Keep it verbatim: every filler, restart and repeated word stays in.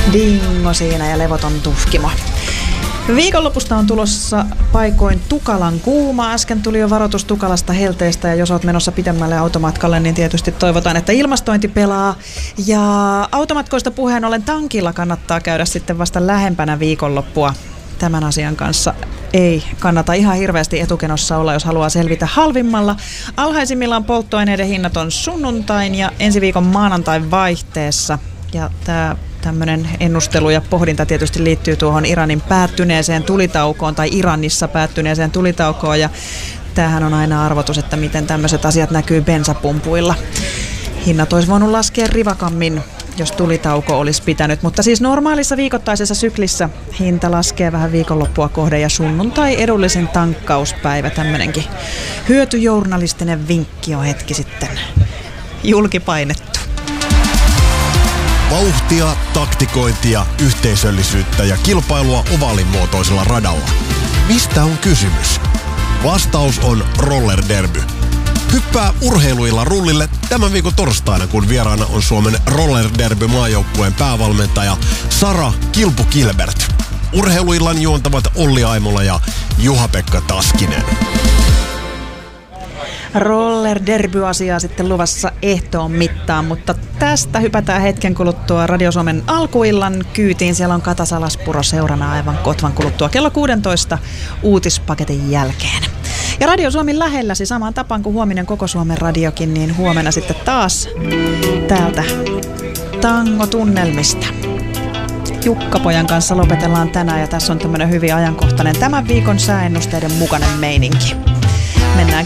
Dingo siinä ja levoton tuhkimo. Viikonlopusta on tulossa paikoin tukalan kuuma. Äsken tuli jo varoitus tukalasta helteestä ja jos olet menossa pidemmälle automatkalle, niin tietysti toivotaan, että ilmastointi pelaa. Ja automatkoista puheen ollen tankilla kannattaa käydä sitten vasta lähempänä viikonloppua. Tämän asian kanssa ei kannata ihan hirveästi etukenossa olla, jos haluaa selvitä halvimmalla. Alhaisimmillaan polttoaineiden hinnat on sunnuntain ja ensi viikon maanantain vaihteessa. Ja tämä tämmöinen ennustelu ja pohdinta tietysti liittyy tuohon Iranin päättyneeseen tulitaukoon tai Iranissa päättyneeseen tulitaukoon. Ja tämähän on aina arvotus, että miten tämmöiset asiat näkyy bensapumpuilla. Hinnat olisi voinut laskea rivakammin, jos tulitauko olisi pitänyt. Mutta siis normaalissa viikoittaisessa syklissä hinta laskee vähän viikonloppua kohden ja sunnuntai edullisin tankkauspäivä. Tämmöinenkin hyötyjournalistinen vinkki on hetki sitten julkipainettu. Vauhtia, taktikointia, yhteisöllisyyttä ja kilpailua ovaalin muotoisella radalla. Mistä on kysymys? Vastaus on Roller Derby. Hyppää urheiluilla rullille tämän viikon torstaina, kun vieraana on Suomen Roller Derby maajoukkueen päävalmentaja Sara Kilpu Kilbert. Urheiluillan juontavat Olli Aimola ja Juha-Pekka Taskinen. Roller Derby-asiaa sitten luvassa ehtoon mittaan, mutta tästä hypätään hetken kuluttua Radio Suomen alkuillan kyytiin. Siellä on Kata Salaspuro seurana aivan kotvan kuluttua kello kuusitoista uutispaketin jälkeen. Ja Radio Suomen lähelläsi samaan tapaan kuin huominen Koko Suomen radiokin, niin huomenna sitten taas täältä Tango-tunnelmista. Jukka-pojan kanssa lopetellaan tänään ja tässä on tämmöinen hyvin ajankohtainen tämän viikon sääennusteiden mukainen meininki. Mennään